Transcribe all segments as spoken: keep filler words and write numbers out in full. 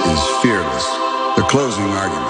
is fearless. The closing argument.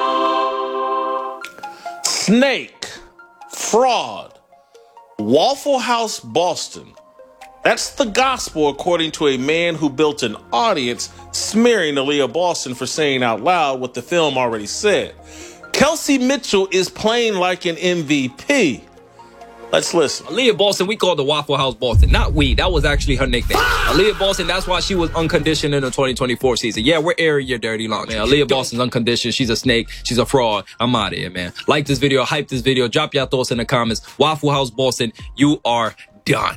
Snake, fraud, Waffle House Boston. That's the gospel according to a man who built an audience smearing Aaliyah Boston for saying out loud what the film already said. Kelsey Mitchell is playing like an M V P. Let's listen. Aaliyah Boston, we called the Waffle House Boston. Not we. That was actually her nickname. Aaliyah Boston, that's why she was unconditioned in the twenty twenty-four season. Yeah, we're airing your dirty laundry. Man, Aaliyah Boston's unconditioned. She's a snake. She's a fraud. I'm out of here, man. Like this video. Hype this video. Drop your thoughts in the comments. Waffle House Boston, you are done.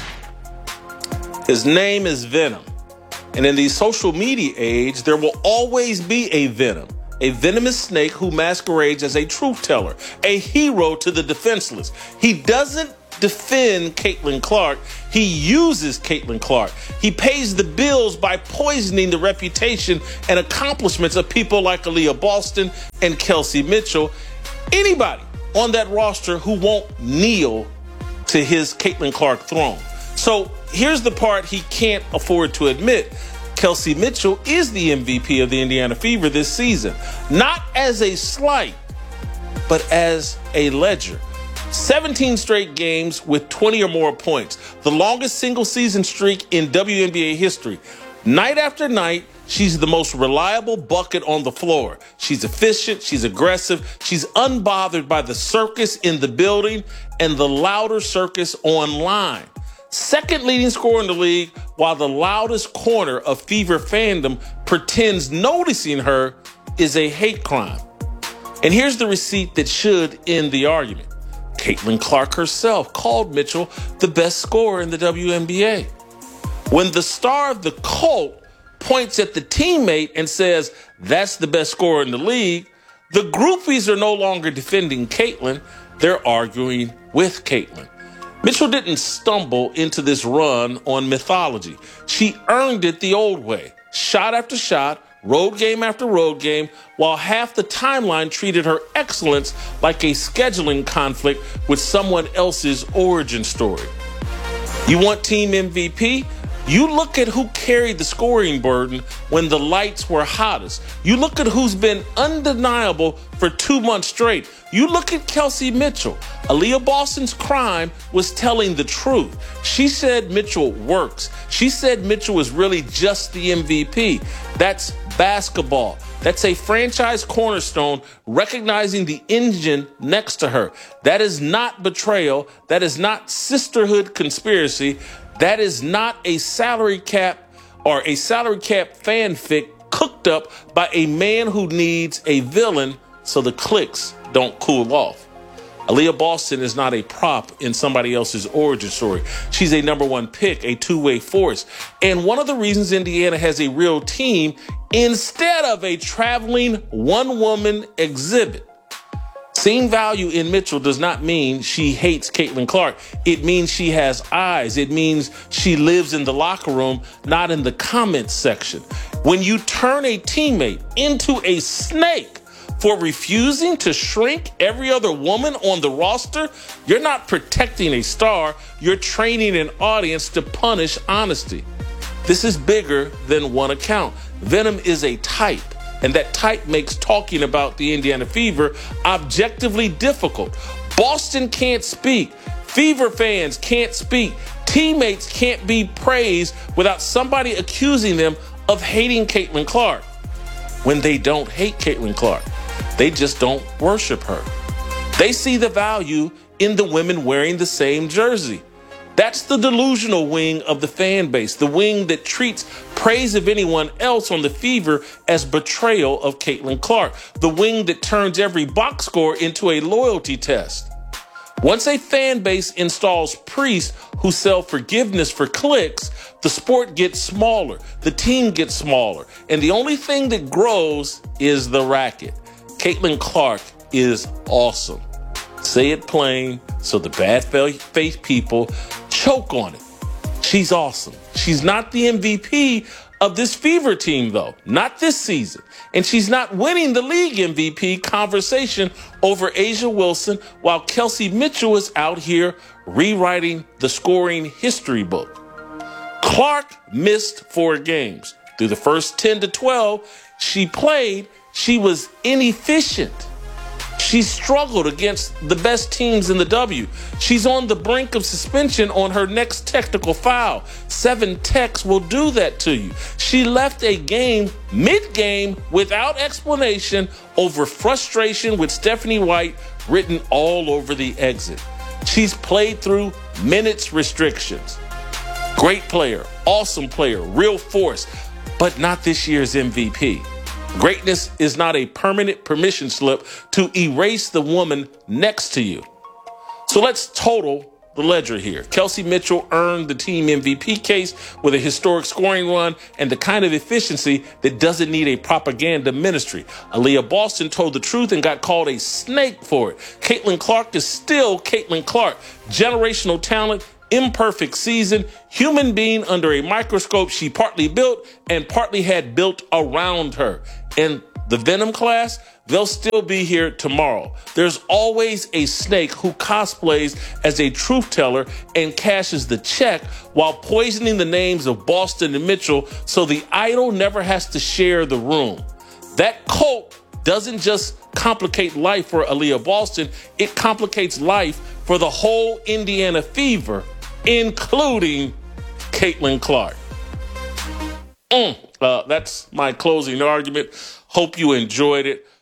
His name is Venom. And in the social media age, there will always be a Venom. A venomous snake who masquerades as a truth teller, a hero to the defenseless. He doesn't defend Caitlin Clark. He uses Caitlin Clark. He pays the bills by poisoning the reputation and accomplishments of people like Aaliyah Boston and Kelsey Mitchell. Anybody on that roster who won't kneel to his Caitlin Clark throne. So here's the part he can't afford to admit. Kelsey Mitchell is the M V P of the Indiana Fever this season. Not as a slight, but as a ledger. seventeen straight games with twenty or more points. The longest single season streak in W N B A history. Night after night, she's the most reliable bucket on the floor. She's efficient, she's aggressive, she's unbothered by the circus in the building and the louder circus online. Second leading scorer in the league, while the loudest corner of Fever fandom pretends noticing her is a hate crime. And here's the receipt that should end the argument. Caitlin Clark herself called Mitchell the best scorer in the W N B A. When the star of the cult points at the teammate and says, that's the best scorer in the league, the groupies are no longer defending Caitlin, they're arguing with Caitlin. Mitchell didn't stumble into this run on mythology. She earned it the old way. Shot after shot, road game after road game, while half the timeline treated her excellence like a scheduling conflict with someone else's origin story. You want team M V P? You look at who carried the scoring burden when the lights were hottest. You look at who's been undeniable for two months straight. You look at Kelsey Mitchell. Aaliyah Boston's crime was telling the truth. She said Mitchell works. She said Mitchell is really just the M V P. That's basketball. That's a franchise cornerstone recognizing the engine next to her. That is not betrayal. That is not sisterhood conspiracy. That is not a salary cap or a salary cap fanfic cooked up by a man who needs a villain so the clicks don't cool off. Aaliyah Boston is not a prop in somebody else's origin story. She's a number one pick, a two-way force. And one of the reasons Indiana has a real team instead of a traveling one-woman exhibit. Seeing value in Mitchell does not mean she hates Caitlin Clark. It means she has eyes. It means she lives in the locker room, not in the comments section. When you turn a teammate into a snake for refusing to shrink every other woman on the roster, you're not protecting a star. You're training an audience to punish honesty. This is bigger than one account. Venom is a type. And that type makes talking about the Indiana Fever objectively difficult. Boston can't speak. Fever fans can't speak. Teammates can't be praised without somebody accusing them of hating Caitlin Clark. When they don't hate Caitlin Clark, they just don't worship her. They see the value in the women wearing the same jersey. That's the delusional wing of the fan base, the wing that treats praise of anyone else on the Fever as betrayal of Caitlin Clark, the wing that turns every box score into a loyalty test. Once a fan base installs priests who sell forgiveness for clicks, the sport gets smaller, the team gets smaller, and the only thing that grows is the racket. Caitlin Clark is awesome. Say it plain so the bad faith people choke on it. She's awesome. She's not the M V P of this Fever team, though. Not this season. And she's not winning the league M V P conversation over A'ja Wilson while Kelsey Mitchell is out here rewriting the scoring history book. Clark missed four games. Through the first ten to twelve she played, she was inefficient. She struggled against the best teams in the W. She's on the brink of suspension on her next technical foul. Seven techs will do that to you. She left a game mid-game without explanation over frustration with Stephanie White written all over the exit. She's played through minutes restrictions. Great player, awesome player, real force, but not this year's M V P. Greatness is not a permanent permission slip to erase the woman next to you. So let's total the ledger here. Kelsey Mitchell earned the team M V P case with a historic scoring run and the kind of efficiency that doesn't need a propaganda ministry. Aaliyah Boston told the truth and got called a snake for it. Caitlin Clark is still Caitlin Clark. Generational talent, imperfect season, human being under a microscope she partly built and partly had built around her. And the Venom class, they'll still be here tomorrow. There's always a snake who cosplays as a truth teller and cashes the check while poisoning the names of Boston and Mitchell so the idol never has to share the room. That cult doesn't just complicate life for Aaliyah Boston, it complicates life for the whole Indiana Fever, including Caitlin Clark. Mm, uh, that's my closing argument. Hope you enjoyed it.